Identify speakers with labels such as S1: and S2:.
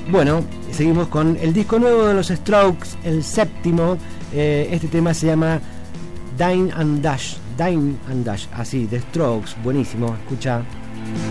S1: Bueno, seguimos con el disco nuevo de los Strokes, el séptimo. Este tema se llama Dine and Dash, así, The Strokes, buenísimo, escucha.